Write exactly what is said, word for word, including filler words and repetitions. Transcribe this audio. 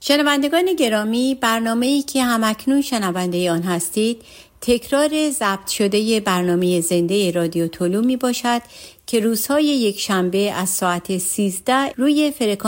شنوندگان گرامی، برنامه‌ای که همکنون شنونده آن هستید تکرار ضبط شده برنامه زنده رادیو طلو می باشد که روزهای یک شنبه از ساعت سیزده روی فرکانس